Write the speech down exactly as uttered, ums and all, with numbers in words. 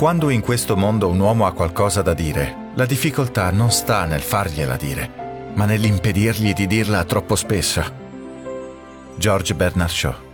Quando in questo mondo un uomo ha qualcosa da dire, la difficoltà non sta nel fargliela dire, ma nell'impedirgli di dirla troppo spesso. George Bernard Shaw.